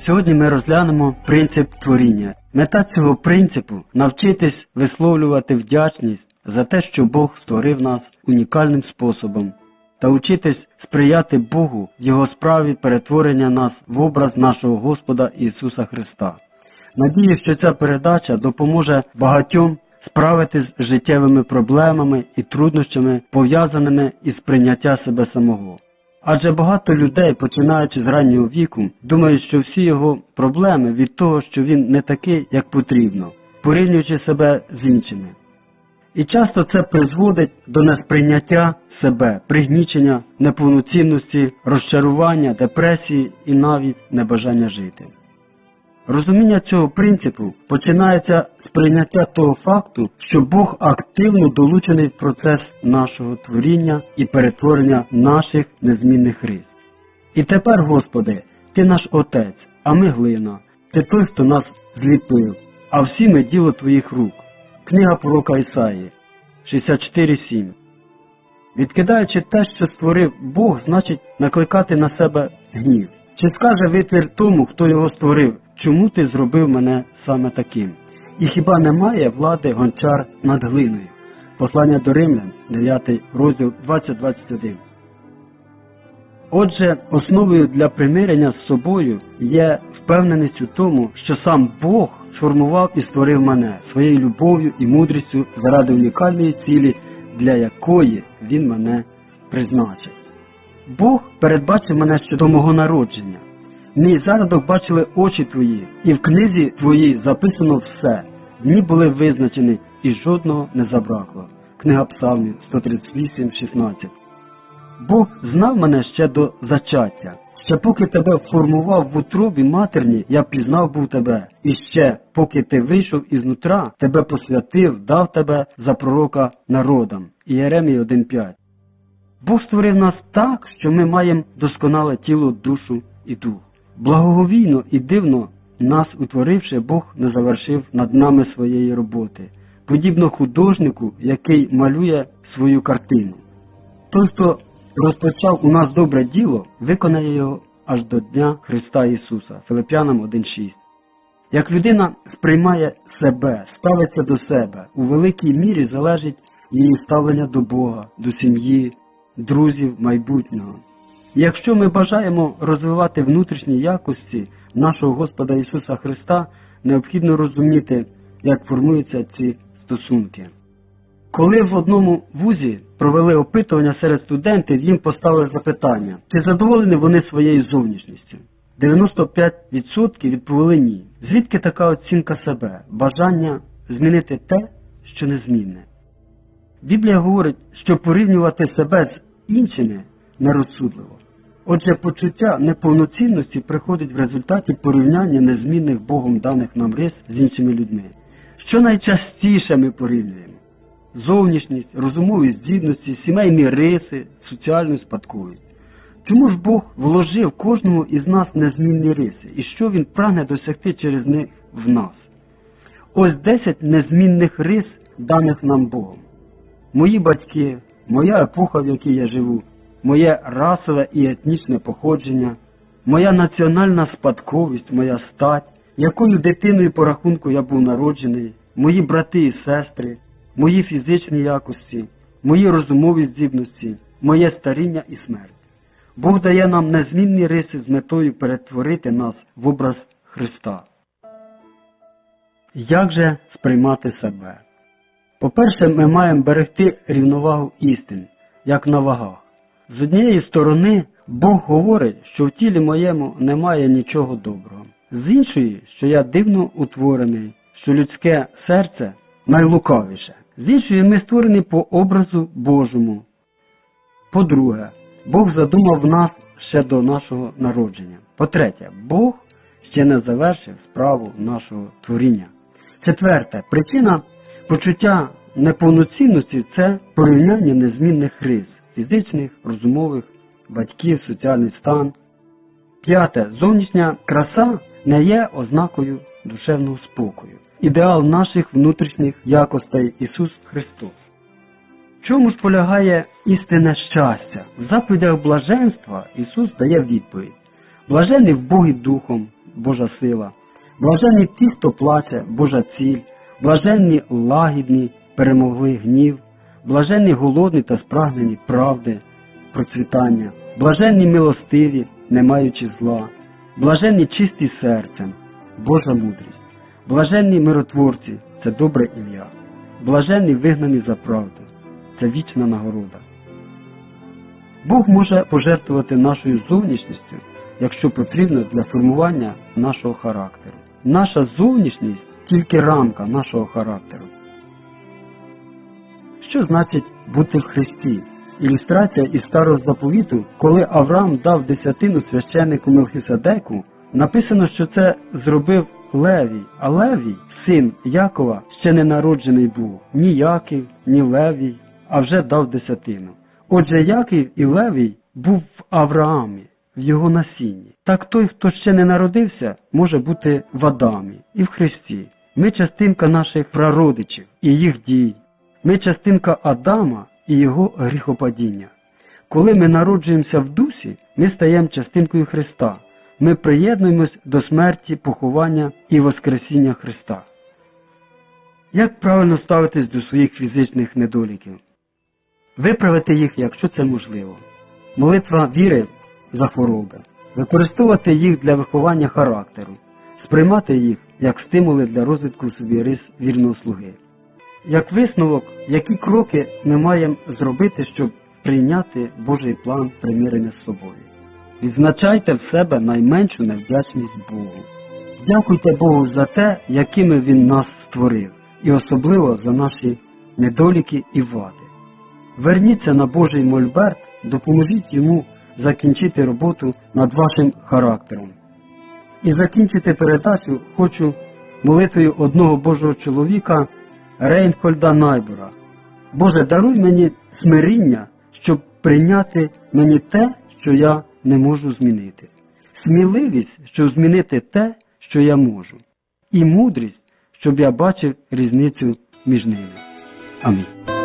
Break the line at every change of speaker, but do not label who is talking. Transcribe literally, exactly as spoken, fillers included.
Сьогодні ми розглянемо принцип творіння. Мета цього принципу – навчитись висловлювати вдячність за те, що Бог створив нас унікальним способом, та учитись сприяти Богу в Його справі перетворення нас в образ нашого Господа Ісуса Христа. Надію, що ця передача допоможе багатьом справитись з життєвими проблемами і труднощами, пов'язаними із прийняття себе самого. Адже багато людей, починаючи з раннього віку, думають, що всі його проблеми від того, що він не такий, як потрібно, порівнюючи себе з іншими. І часто це призводить до несприйняття себе, пригнічення, неповноцінності, розчарування, депресії і навіть небажання жити. Розуміння цього принципу починається з прийняття того факту, що Бог активно долучений в процес нашого творіння і перетворення наших незмінних рис. І тепер, Господи, Ти наш Отець, а ми глина, Ти той, хто нас зліпив, а всі ми діло Твоїх рук. Книга пророка Ісаї, шістдесят чотири сім. Відкидаючи те, що створив Бог, значить накликати на себе гнів. Чи скаже витвір тому, хто його створив: чому ти зробив мене саме таким? І хіба немає влади гончар над глиною? Послання до Римлян, дев'ятий розділ, двадцять двадцять один. Отже, основою для примирення з собою є впевненість у тому, що сам Бог сформував і створив мене своєю любов'ю і мудрістю заради унікальної цілі, для якої Він мене призначив. Бог передбачив мене ще до мого народження. Мій зародок бачили очі Твої, і в книзі Твоїй записано все. Дні були визначені, і жодного не забракло. Книга Псалмів, сто тридцять вісім шістнадцять. Бог знав мене ще до зачаття. Ще поки тебе формував в утробі матерні, я пізнав був тебе. І ще поки ти вийшов із нутра, тебе посвятив, дав тебе за пророка народам. Ієремії один п'ять. Бог створив нас так, що ми маємо досконале тіло, душу і дух. Благоговійно і дивно нас утворивши, Бог не завершив над нами своєї роботи, подібно художнику, який малює свою картину. Той, хто розпочав у нас добре діло, виконає його аж до Дня Христа Ісуса. Филип'янам один шість. Як людина сприймає себе, ставиться до себе, у великій мірі залежить її ставлення до Бога, до сім'ї, друзів майбутнього. І якщо ми бажаємо розвивати внутрішні якості нашого Господа Ісуса Христа, необхідно розуміти, як формуються ці стосунки. Коли в одному вузі провели опитування серед студентів, їм поставили запитання, чи задоволені вони своєю зовнішністю. дев'яносто п'ять відсотків відповіли ні. Звідки така оцінка себе, бажання змінити те, що незмінне? Біблія говорить, що порівнювати себе з іншими нерозсудливо. Отже, почуття неповноцінності приходить в результаті порівняння незмінних Богом даних нам рис з іншими людьми. Що найчастіше ми порівнюємо? Зовнішність, розумові здібності, сімейні риси, соціальну спадковість. Чому ж Бог вложив кожному із нас незмінні риси? І що Він прагне досягти через них в нас? Ось десять незмінних рис, даних нам Богом. Мої батьки, моя епоха, в якій я живу, моє расове і етнічне походження, моя національна спадковість, моя стать, якою дитиною по рахунку я був народжений, мої брати і сестри, мої фізичні якості, мої розумові здібності, моє старіння і смерть. Бог дає нам незмінні риси з метою перетворити нас в образ Христа. Як же сприймати себе? По-перше, ми маємо берегти рівновагу істин, як на вагах. З однієї сторони, Бог говорить, що в тілі моєму немає нічого доброго. З іншої, що я дивно утворений, що людське серце найлукавіше. З іншої, ми створені по образу Божому. По-друге, Бог задумав нас ще до нашого народження. По-третє, Бог ще не завершив справу нашого творіння. Четверте, причина почуття неповноцінності – це порівняння незмінних рис – фізичних, розумових, батьків, соціальний стан. П'яте, зовнішня краса не є ознакою душевного спокою. Ідеал наших внутрішніх якостей – Ісус Христос. В чому ж полягає істинне щастя? В заповідях блаженства Ісус дає відповідь. Блажений в Богі духом, Божа сила. Блаженні ті, хто плаче, Божа ціль. Блаженні лагідні, перемогли гнів. Блаженні голодні та спрагнені правди, процвітання. Блаженні милостиві, не маючи зла. Блаженні чисті серцем, Божа мудрість. Блаженні миротворці, це добре ім'я. Блаженні вигнані за правду, це вічна нагорода. Бог може пожертвувати нашою зовнішністю, якщо потрібно для формування нашого характеру. Наша зовнішність – тільки рамка нашого характеру. Що значить бути в Христі? Ілюстрація із Старого Заповіту, коли Авраам дав десятину священнику Мелхиседеку, написано, що це зробив Левій, а Левій, син Якова, ще не народжений був. Ні Яків, ні Левій, а вже дав десятину. Отже, Яків і Левій був в Авраамі, в його насінні. Так той, хто ще не народився, може бути в Адамі і в Христі. Ми частинка наших прародичів і їх дій. Ми частинка Адама і його гріхопадіння. Коли ми народжуємося в дусі, ми стаємо частинкою Христа. Ми приєднуємось до смерті, поховання і воскресіння Христа. Як правильно ставитись до своїх фізичних недоліків? Виправити їх, якщо це можливо. Молитва віри за хвороби. Використовувати їх для виховання характеру. Сприймати їх як стимули для розвитку в собі рис вірного слуги. Як висновок, які кроки ми маємо зробити, щоб прийняти Божий план примирення з собою. Відзначайте в себе найменшу невдячність Богу. Дякуйте Богу за те, якими Він нас створив, і особливо за наші недоліки і вади. Верніться на Божий мольберт, допоможіть йому закінчити роботу над вашим характером. І закінчити передачу хочу молитвою одного Божого чоловіка Рейнхольда Найбура. Боже, даруй мені смиріння, щоб прийняти мені те, що я не можу змінити. Сміливість, щоб змінити те, що я можу. І мудрість, щоб я бачив різницю між ними. Амінь.